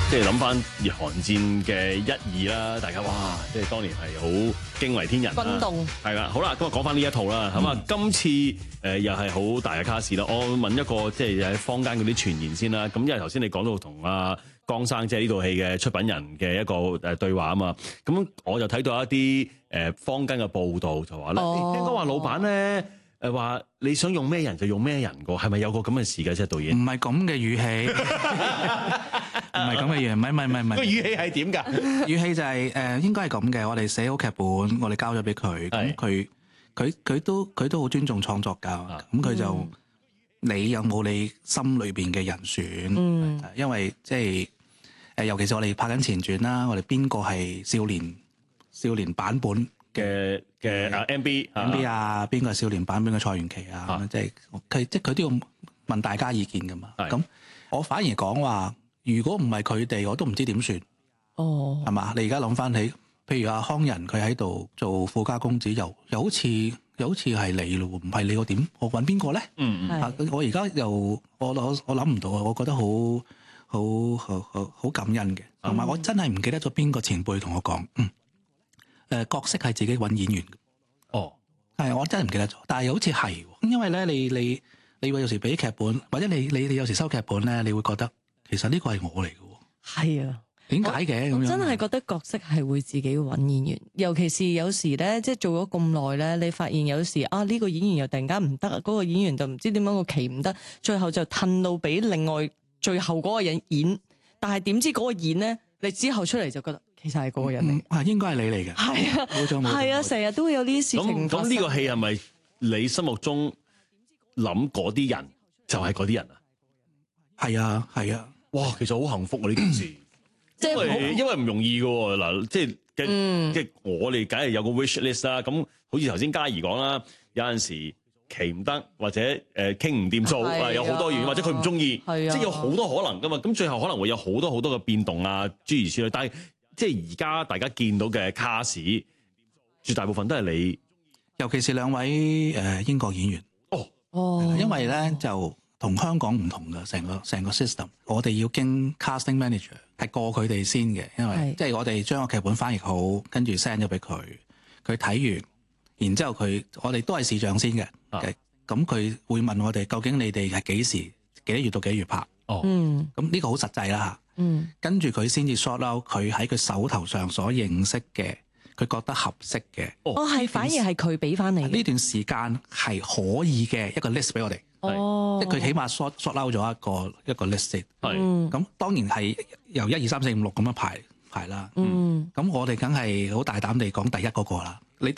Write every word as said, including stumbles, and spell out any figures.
即係諗翻日韓戰嘅一二啦，大家哇，即係當年係好驚為天人啦。 轟動係啦，好啦，咁啊講翻呢一套啦，咁啊、嗯、今次誒、呃、又係好大嘅卡士啦。我問一個即係喺坊間嗰啲傳言先啦。咁因為頭先你講到同阿江生即係呢套戲嘅出品人嘅一個誒對話啊嘛，咁我就睇到一啲誒坊間嘅報道就話咧， 哦、 聽講話老闆咧。誒話你想用咩人就用咩人個，係咪有個咁嘅事嘅啫？導演唔係咁嘅語氣，唔係咁嘅語，唔係唔係唔係唔係。 個語氣係點㗎？ 語氣就係、是、誒、呃、應該係咁嘅。我哋寫好劇本，我哋交咗俾佢，咁佢佢佢都佢都好尊重創作㗎。咁佢、嗯、就你有冇你心裏邊嘅人選？嗯、因為即係誒，尤其是我哋拍緊前傳啦，我哋邊個係少年少年版本嘅嘅啊 M B M B 啊，邊個係少年版本嘅蔡元琪啊？即係佢即係佢都要問大家意見噶嘛。咁我反而講話，如果唔係佢哋，我都唔知點算。哦，係嘛？你而家諗翻起，譬如阿康仁佢喺度做富家公子，又又好似又好似係你咯，唔係你我點？我揾邊個咧？嗯嗯。啊，我而家又我我我諗唔到啊！我覺得好好好好好感恩嘅，同埋我真係唔記得咗邊個前輩同我講，嗯。誒、呃、角色係自己揾演員哦，係我真係唔記得咗，但係又好似係，因為咧你你你會有時俾劇本，或者你你你有時收劇本咧，你會覺得其實呢個係我嚟嘅喎。係啊，點解嘅咁樣？ 真係覺得角色係會自己揾演員，尤其是有時咧，即係做咗咁耐咧，你發現有時啊呢、呢個演員又突然間唔得，嗰、嗰個演員就唔知點樣個期唔得，最後就褪到俾另外最後嗰個人演，但係點知嗰個演咧，你之後出嚟就覺得。其實係嗰個人嚟， 啊、嗯、應該係你嚟嘅， 係啊， 冇錯冇錯，係啊，成日都會有呢啲事情發生。 咁咁呢個戲係咪你心目中諗嗰啲人就係嗰啲人啊？ 係啊係啊， 哇，其實好幸福啊呢件事， 即係因為因為唔容易嘅喎嗱，即係嘅、嗯、即係我哋梗係有個 wish list 啦。咁好似頭先嘉怡講啦，有陣時期唔得或者誒傾唔掂數，啊、有好多原因，或者佢唔中意，即係有好多可能㗎嘛。咁最後可能會有好多好多嘅變動啊，諸如此類。但係即係而家大家見到嘅卡士，絕大部分都係你， 尤其是兩位誒英國演員。哦哦，因為咧就同香港唔同嘅成個成個 system，我哋要經 casting manager 係過佢哋先嘅，因為即係我哋將個劇本翻譯好，跟住 send 咗俾佢，佢睇完，然之後佢我哋都係視像先嘅，咁佢、啊、會問我哋究竟你哋係幾時幾多月到幾多月拍？哦，嗯，咁呢個好實際啦嚇。嗯，跟住佢先至 sort out 佢喺佢手頭上所認識嘅，佢覺得合適嘅。 哦，係反而係佢俾翻你呢段時間係可以嘅一個 list 俾我哋。哦，即係佢起碼 sort sort out 咗一個一個 list 先。係，咁當然係由一二三四五六咁樣排排啦。嗯，咁我哋梗係好大膽地講第一嗰個啦。你